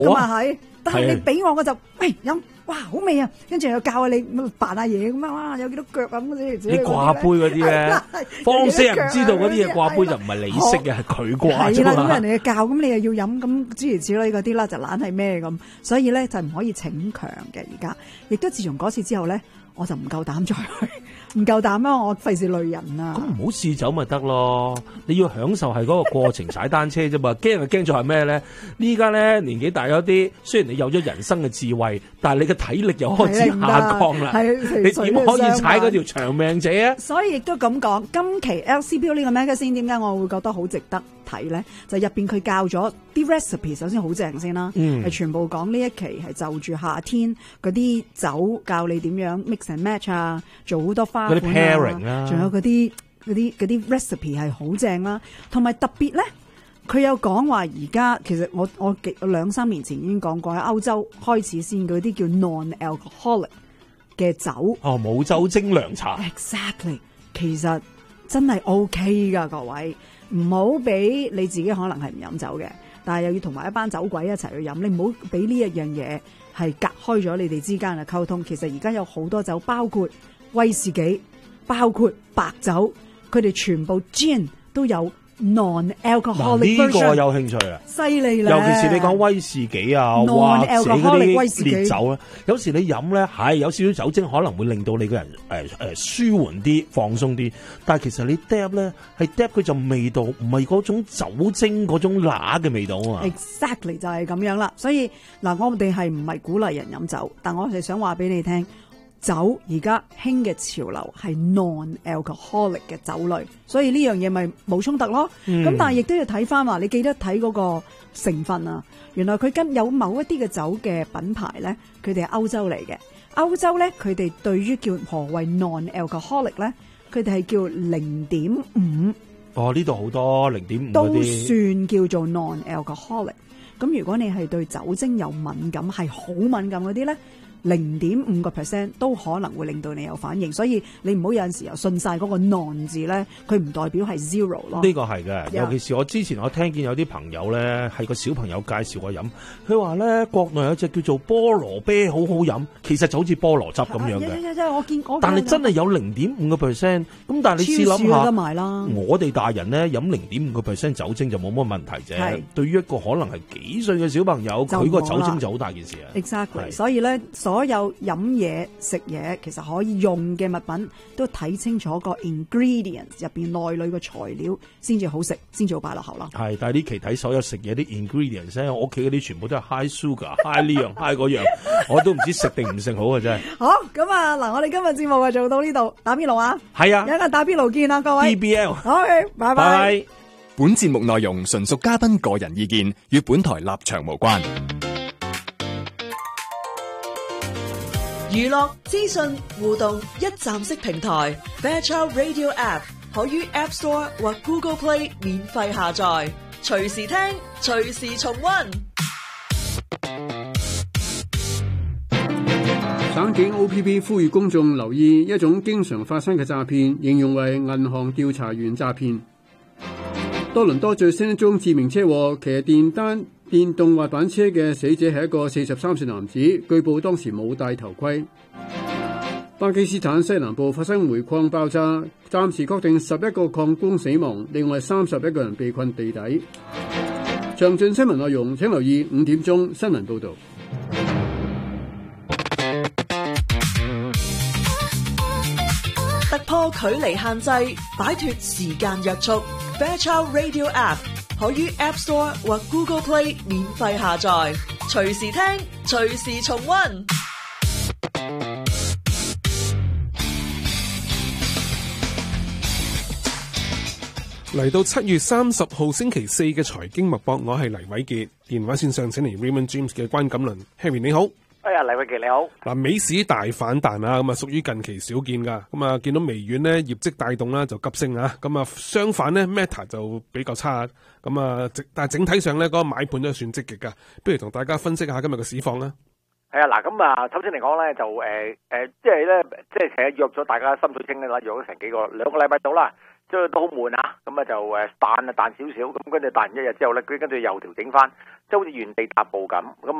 咁啊係。但係你俾我就喂飲，哇好味啊！跟住又教下你扮下嘢咁啊，哇有幾多腳咁嗰啲。 你掛杯嗰啲咧，方式人唔知道嗰啲嘢掛杯就唔係你識嘅，係佢掛啫嘛。 係啦，咁人哋教，咁你又要飲，咁諸如此類嗰啲啦，就懶係咩咁，所以咧就唔可以逞強嘅。而家亦都自從嗰次之後咧，我就唔夠膽再去，唔夠膽啊！我費事累人啊。 咁唔好試酒咪得咯，你要享受係嗰個過程踩單車啫嘛。驚就驚咗係咩咧？呢家咧年紀大咗啲，雖然你有咗人生嘅智慧，但係你嘅體力又開始下降啦。你點可以踩嗰條長命者啊？ 所以亦都咁講，今期 LCBO 呢個 magazine 點解我會覺得好值得睇咧？就入邊佢教咗啲 recipe， 首先好正先啦，係全部講呢一期係就住夏天嗰啲酒，教你點樣 mix and match 啊，做好多花款啲 pairing 啊， 仲有嗰啲 recipe 係好正啦，同埋特別咧，佢有講話而家其實我2-3年前已經講過，喺歐洲開始先嗰啲叫 non-alcoholic 嘅酒。 哦，冇酒精涼茶。 Exactly， 其實真係 OK 噶，各位唔好俾你自己可能係唔飲酒嘅，但係又要同埋一班酒鬼一齊去飲，你唔好俾呢一樣嘢係隔開咗你哋之間嘅溝通。其實而家有好多酒，包括威士忌，包括白酒，佢哋全部 gin 都有 non-alcoholic version。呢個有興趣啊！ 犀利啦！ 尤其是你講威士忌啊，或者嗰啲烈酒咧，有時你飲咧係有少少酒精，可能會令到你個人舒緩啲、放鬆啲。但係其實你 dab 咧係 dab 佢就味道，唔係嗰種酒精嗰種乸嘅味道啊。 Exactly 就係咁樣啦。所以嗱，我哋係唔係鼓勵人飲酒，但我係想話俾你聽。酒而家興嘅潮流係 non-alcoholic 嘅酒類，所以呢樣嘢咪冇衝突咯。咁但係亦都要睇翻話，你記得睇嗰個成分啊。原來佢跟有某一啲嘅酒嘅品牌咧，佢哋係歐洲嚟嘅。歐洲咧，佢哋對於叫何謂 non-alcoholic 咧，佢哋係叫0.5。 哦，呢度好多0.5 都算叫做 non-alcoholic。咁如果你係對酒精有敏感，係好敏感嗰啲咧，0.5% 都可能會令到你有反應，所以你唔好有陣時又信晒嗰個 non 字咧，佢唔代表係 zero 咯。 呢個係嘅，尤其是我之前我聽見有啲朋友咧係個小朋友介紹我飲，佢話咧國內有隻叫做菠蘿啤好好飲，其實就好似菠蘿汁咁樣嘅。 我見但係真係有0.5%，咁但係你試諗下，我哋大人咧飲0.5% 酒精就冇乜問題啫。對於一個可能係幾歲嘅小朋友，佢個酒精就好大件事啊。 Exactly， 所以咧。所有飲嘢食嘢其實可以用嘅物品都睇清楚個 ingredients 入邊內裏嘅材料先至好食，先至好擺落口咯。 係，但係呢期睇所有食嘢啲 ingredients 咧，我屋企嗰啲全部都係 high sugar，high 呢樣 high 嗰樣，我都唔知食定唔食好嘅真係。 好，咁啊嗱，我哋今日節目就做到呢度，打邊爐啊！ 係啊， 有一個打邊爐見啦，各位。 BBL， OK， 拜拜。 本節目內容純屬嘉賓個人意見，與本台立場無關。 娛樂資訊互動一站式平台 Fairchild Radio App 可於 App Store 或 Google Play 免費下載，隨時聽，隨時重溫。 省警 OPP 呼籲公眾留意一種經常發生嘅詐騙，形容為銀行調查員詐騙。多倫多最新一宗致命車禍，騎電動滑板車嘅死者係一個43歲男子，據報當時冇戴頭盔。巴基斯坦西南部發生煤礦爆炸，暫時確定11個礦工死亡，另外31個人被困地底。詳盡新聞內容請留意5點鐘新聞報導。 突破距離限制，擺脫時間約束。Fairchild Radio App 可於 App Store 或 Google Play 免費下載，隨時聽，隨時重溫。 嚟到7月30號星期四嘅財經脈搏，我係黎偉傑，電話線上請嚟 Raymond James 嘅關錦麟 Harry 你好。 哎呀，黎偉傑你好。 嗱，美市大反彈啊，咁啊屬於近期少見噶，咁啊見到微軟咧業績帶動啦就急升啊，咁啊相反咧 Meta 就比較差，咁啊但係整體上咧嗰個買盤都算積極噶，不如同大家分析下今日嘅市況啦。 係啊，嗱咁啊，首先嚟講咧就即係咧，即係其實約咗大家心水清啦，約咗成2個禮拜到啦。 即係都好悶啊，咁啊就彈少少，咁跟住彈完一日之後咧，佢跟住又調整翻，即係好似原地踏步咁